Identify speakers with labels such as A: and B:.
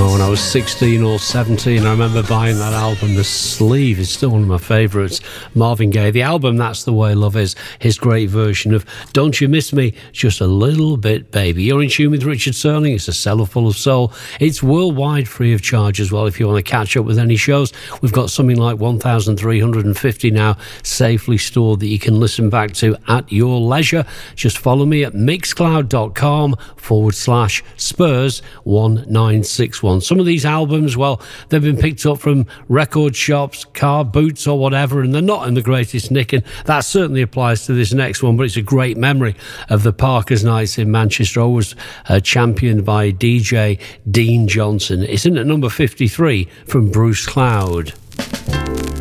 A: When I was 16 or 17, I remember buying that album. The sleeve is still one of my favourites. Marvin Gaye. The album, That's the Way Love Is, his great version of Don't You Miss Me, Just a Little Bit, Baby. You're in tune with Richard Serling. It's a cellar full of soul. It's worldwide, free of charge as well. If you want to catch up with any shows, we've got something like 1,350 now safely stored that you can listen back to at your leisure. Just follow me at mixcloud.com/Spurs1961. Some of these albums, well, they've been picked up from record shops, car boots or whatever, and they're not in the greatest nick, and that certainly applies to this next one, but it's a great memory of the Parkers Nights in Manchester, always championed by DJ Dean Johnson. It's in at number 53 from Bruce Cloud.